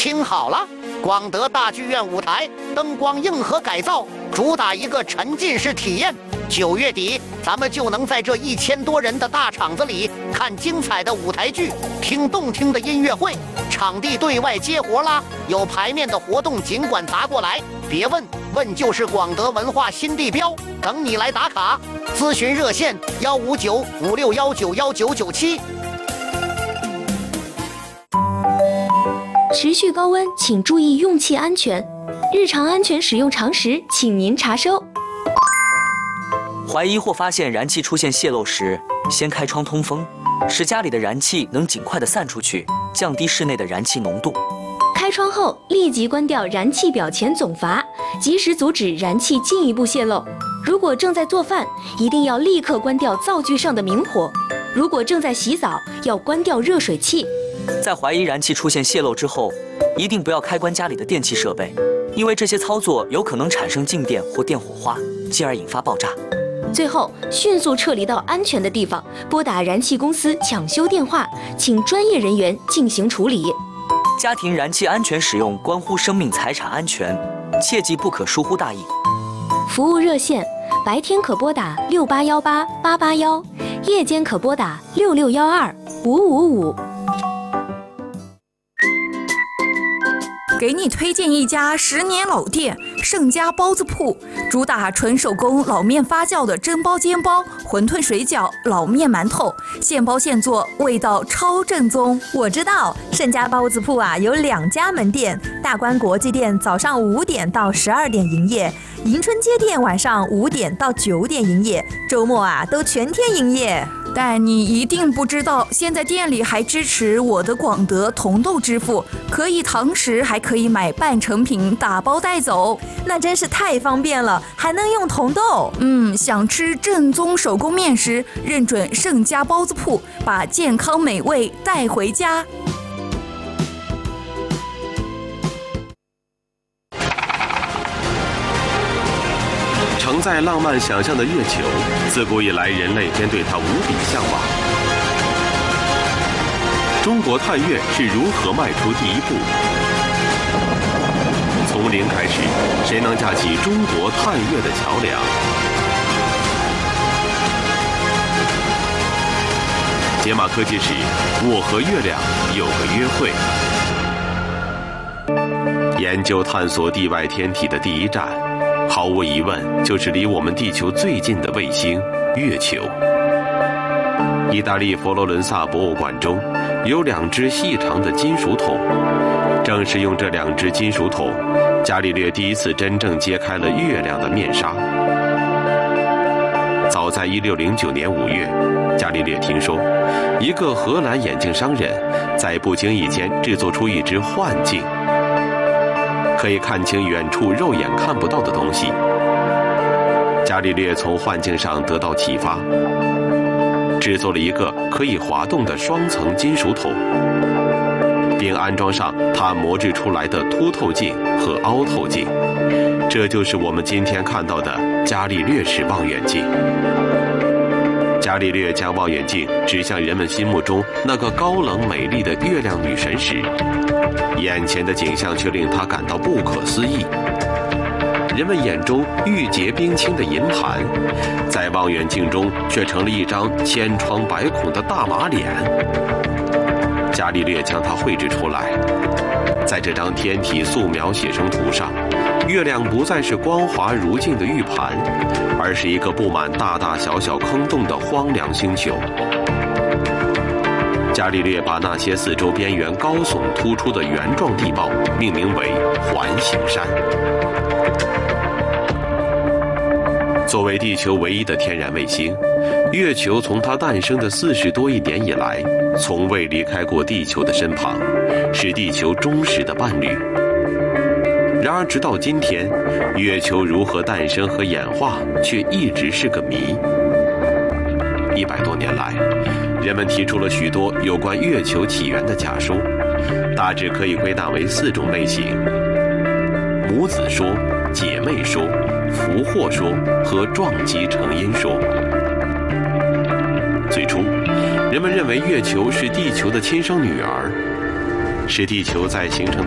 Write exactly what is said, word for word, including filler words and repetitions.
听好了，广德大剧院舞台灯光硬核改造，主打一个沉浸式体验。九月底，咱们就能在这一千多人的大场子里看精彩的舞台剧，听动听的音乐会。场地对外接活啦，有排面的活动尽管砸过来，别问，问就是广德文化新地标，等你来打卡。咨询热线：幺五九五六幺九幺九九七。 持续高温，请注意用气安全。日常安全使用常识，请您查收。 怀疑或发现燃气出现泄漏时，先开窗通风，使家里的燃气能尽快的散出去，降低室内的燃气浓度。 开窗后立即关掉燃气表前总阀，及时阻止燃气进一步泄漏。如果正在做饭，一定要立刻关掉灶具上的明火。如果正在洗澡，要关掉热水器。 在怀疑燃气出现泄漏之后，一定不要开关家里的电气设备，因为这些操作有可能产生静电或电火花，进而引发爆炸。 最后，迅速撤离到安全的地方，拨打燃气公司抢修电话，请专业人员进行处理。 家庭燃气安全使用关乎生命财产安全，切记不可疏忽大意。 服务热线：白天可拨打六八幺八八八幺，夜间可拨打六六幺二五五五。 给你推荐一家十年老店盛家包子铺，主打纯手工老面发酵的蒸包煎包、馄饨水饺、老面馒头，现包现做，味道超正宗。 我知道盛家包子铺啊有两家门店，大观国际店早上五点到十二点营业，迎春街店晚上五点到九点营业，周末啊都全天营业。 但你一定不知道，现在店里还支持我的广德同豆支付，可以堂食，还可以买半成品打包带走， 那真是太方便了，还能用同豆。 嗯，想吃正宗手工面食，认准盛家包子铺，把健康美味带回家。 承载浪漫想象的月球，自古以来人类便对它无比向往。中国探月是如何迈出第一步？从零开始，谁能架起中国探月的桥梁？解码科技史，我和月亮有个约会。研究探索地外天体的第一站，毫无疑问，就是离我们地球最近的卫星——月球。意大利佛罗伦萨博物馆中有两只细长的金属桶，正是用这两只金属桶，伽利略第一次真正揭开了月亮的面纱。早在一六零九年五月，伽利略听说一个荷兰眼镜商人在不经意间制作出一只幻镜，可以看清远处肉眼看不到的东西。伽利略从幻镜上得到启发，制作了一个可以滑动的双层金属桶，并安装上他磨制出来的凸透镜和凹透镜。这就是我们今天看到的伽利略式望远镜。伽利略将望远镜指向人们心目中那个高冷美丽的月亮女神时，眼前的景象却令他感到不可思议。人们眼中玉洁冰清的银盘，在望远镜中却成了一张千疮百孔的大马脸。伽利略将它绘制出来，在这张天体素描写生图上，月亮不再是光滑如镜的玉盘，而是一个布满大大小小坑洞的荒凉星球。伽利略把那些四周边缘高耸突出的圆状地貌命名为环形山。作为地球唯一的天然卫星，月球从它诞生的四十多亿年以来，从未离开过地球的身旁，是地球忠实的伴侣。然而，直到今天，月球如何诞生和演化，却一直是个谜。一百多年来，人们提出了许多有关月球起源的假说，大致可以归纳为四种类型：母子说、姐妹说、俘获说和撞击成因说。最初，人们认为月球是地球的亲生女儿，是地球在形成